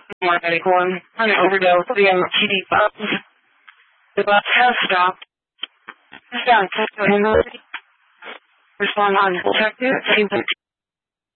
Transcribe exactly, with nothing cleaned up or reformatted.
More medical one. An overdose. The M T D bus. The bus has stopped. Down to Respond on detective. Seems like